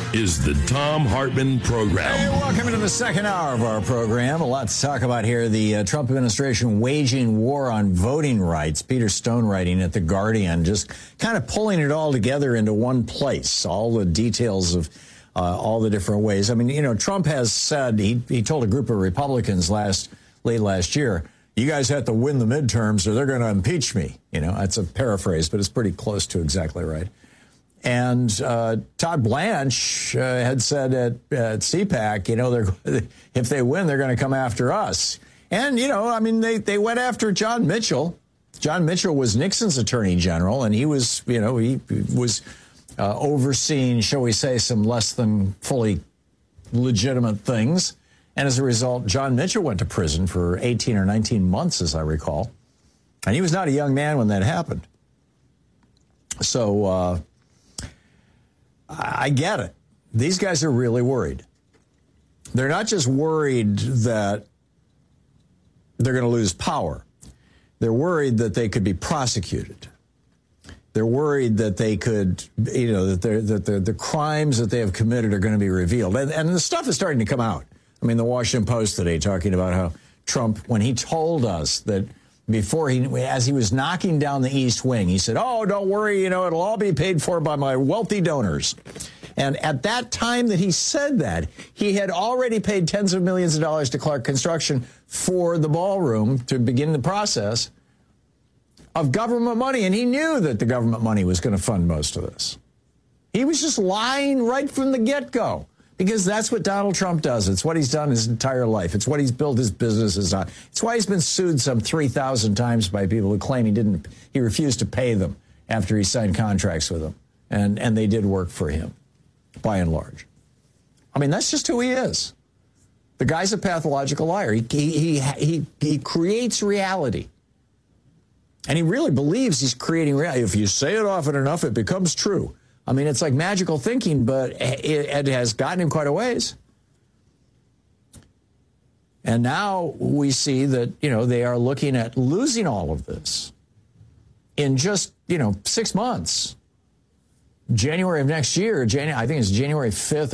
is the Thom Hartmann Program. Hey, welcome into the second hour of our program. A lot to talk about here. The Trump administration waging war on voting rights. Peter Stone writing at The Guardian, just kind of pulling it all together into one place, all the details of all the different ways. I mean, you know, Trump has said, he told a group of Republicans late last year, you guys have to win the midterms or they're going to impeach me. You know, that's a paraphrase, but it's pretty close to exactly right. And Todd Blanche had said at CPAC, you know, if they win, they're going to come after us. And, you know, I mean, they went after John Mitchell. John Mitchell was Nixon's attorney general, and he was, you know, he was overseeing, shall we say, some less than fully legitimate things. And as a result, John Mitchell went to prison for 18 or 19 months, as I recall. And he was not a young man when that happened. So I get it. These guys are really worried. They're not just worried that they're going to lose power. They're worried that they could be prosecuted. They're worried that they could, you know, that the crimes that they have committed are going to be revealed. And the stuff is starting to come out. I mean, the Washington Post today talking about how Trump, when he told us that as he was knocking down the East Wing, he said, oh, don't worry, you know, it'll all be paid for by my wealthy donors. And at that time that he said that, he had already paid tens of millions of dollars to Clark Construction for the ballroom to begin the process of government money. And he knew that the government money was going to fund most of this. He was just lying right from the get-go. Because that's what Donald Trump does. It's what he's done his entire life. It's what he's built his businesses on. It's why he's been sued some 3,000 times by people who claim he refused to pay them after he signed contracts with them. And they did work for him, by and large. I mean, that's just who he is. The guy's a pathological liar. He creates reality. And he really believes he's creating reality. If you say it often enough, it becomes true. I mean, it's like magical thinking, but it has gotten him quite a ways. And now we see that, you know, they are looking at losing all of this in just, you know, 6 months. January of next year, I think it's January 5th.